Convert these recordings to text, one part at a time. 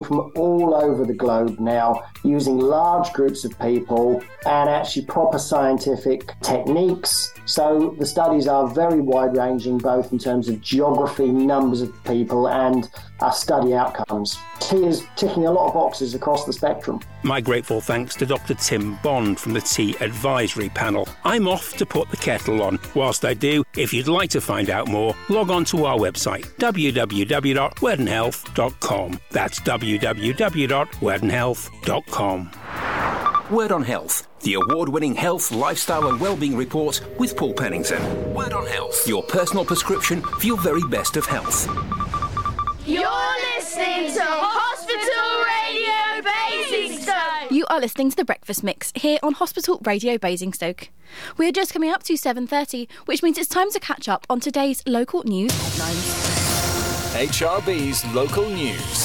from all over the globe now, using large groups of people and actually proper scientific techniques. So the studies are very wide-ranging, both in terms of geography, numbers of people, and study outcomes. T is ticking a lot of boxes across the spectrum. My grateful thanks to Dr. Tim Bond from the T Advisory Panel. I'm off to put the kettle on. Whilst I do, if you'd like to find out more, log on to our website, www.wordonhealth.com. That's www.wordonhealth.com. Word on Health, the award-winning health, lifestyle and wellbeing report with Paul Pennington. Word on Health, your personal prescription for your very best of health. You're listening to Hospital Radio Basingstoke. You are listening to The Breakfast Mix here on Hospital Radio Basingstoke. We are just coming up to 7:30, which means it's time to catch up on today's local news headlines. HRB's local news.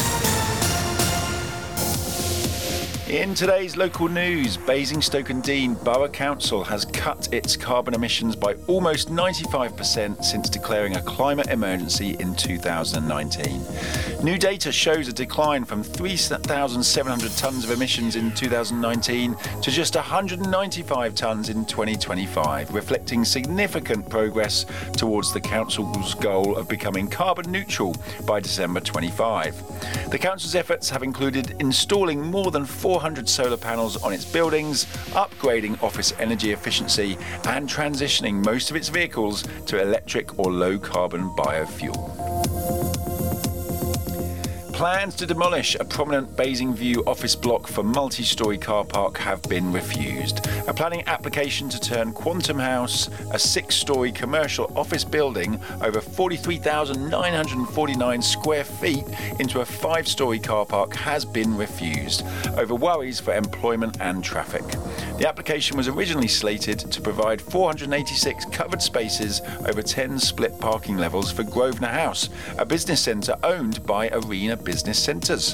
In today's local news, Basingstoke and Deane Borough Council has cut its carbon emissions by almost 95% since declaring a climate emergency in 2019. New data shows a decline from 3,700 tonnes of emissions in 2019 to just 195 tonnes in 2025, reflecting significant progress towards the council's goal of becoming carbon neutral by December 25. The council's efforts have included installing more than 400 solar panels on its buildings, upgrading office energy efficiency, and transitioning most of its vehicles to electric or low-carbon biofuel. Plans to demolish a prominent Basingview office block for multi-storey car park have been refused. A planning application to turn Quantum House, a 6-storey commercial office building over 43,949 square feet, into a 5-storey car park has been refused over worries for employment and traffic. The application was originally slated to provide 486 covered spaces over 10 split parking levels for Grosvenor House, a business centre owned by Arena Business Centres.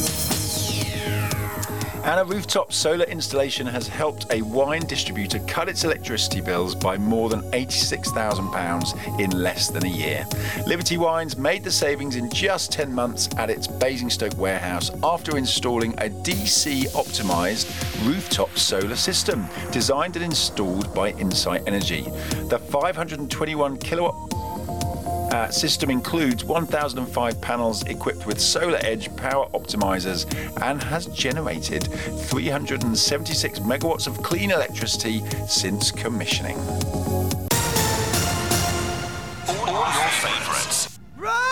And a rooftop solar installation has helped a wine distributor cut its electricity bills by more than £86,000 in less than a year. Liberty Wines made the savings in just 10 months at its Basingstoke warehouse after installing a DC-optimised rooftop solar system designed and installed by Insight Energy. The 521 kilowatt system includes 1,005 panels equipped with Solar Edge power optimizers and has generated 376 megawatts of clean electricity since commissioning.